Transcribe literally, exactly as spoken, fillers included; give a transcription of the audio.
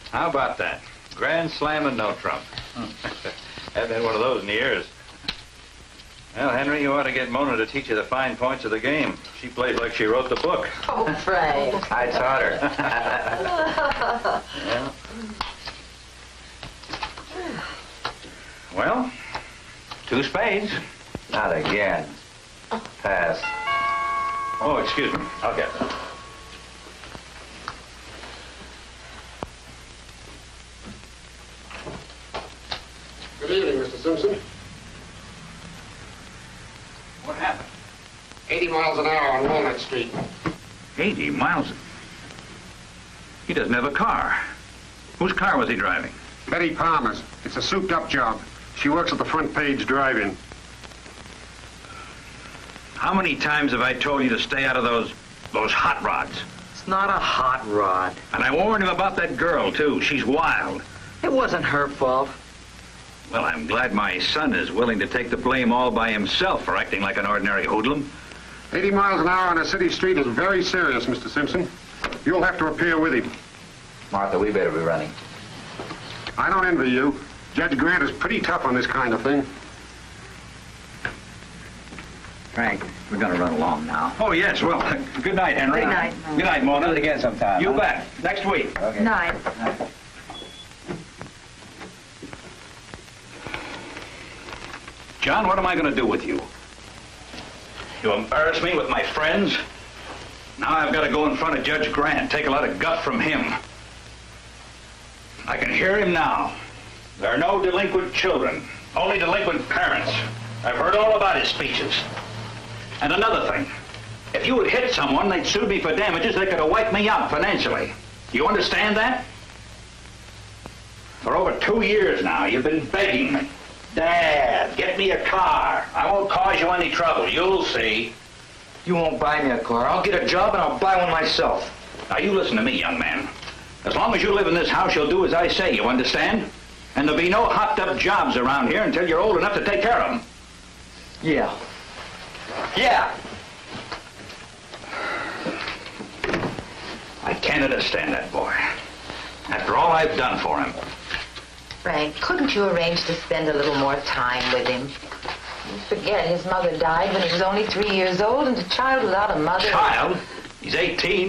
How about that? Grand slam and no trump. Haven't had one of those in years. Well, Henry, you ought to get Mona to teach you the fine points of the game. She plays like she wrote the book. Oh, Frank. I taught her. Yeah. Well, two spades. Not again. Pass. Oh, excuse me. I'll get them. Good evening, Mister Simpson. What happened? eighty miles an hour on Walnut Street. eighty miles? He doesn't have a car. Whose car was he driving? Betty Palmer's. It's a souped-up job. She works at the front page drive-in. How many times have I told you to stay out of those, those hot rods? It's not a hot rod. And I warned him about that girl, too. She's wild. It wasn't her fault. Well, I'm glad my son is willing to take the blame all by himself for acting like an ordinary hoodlum. eighty miles an hour on a city street is very serious, Mister Simpson. You'll have to appear with him. Martha, we better be running. I don't envy you. Judge Grant is pretty tough on this kind of thing. Frank, we're gonna run along now. Oh, yes. Well, good night, Henry. Good night. Good night, Mona. Do it again sometime. You huh? bet. Next week. Okay. Night. John, what am I going to do with you? You embarrass me with my friends? Now I've got to go in front of Judge Grant, take a lot of guff from him. I can hear him now. There are no delinquent children, only delinquent parents. I've heard all about his speeches. And another thing, if you had hit someone, they'd sue me for damages, they could have wiped me out financially. You understand that? For over two years now, you've been begging me. Dad, get me a car. I won't cause you any trouble. You'll see. You won't buy me a car. I'll get a job and I'll buy one myself. Now, you listen to me, young man. As long as you live in this house, you'll do as I say, you understand? And there'll be no hopped-up jobs around here until you're old enough to take care of them. Yeah. Yeah. I can't understand that boy. After all I've done for him. Frank, couldn't you arrange to spend a little more time with him? You forget his mother died when he was only three years old, and a child without a mother... Child? He's eighteen.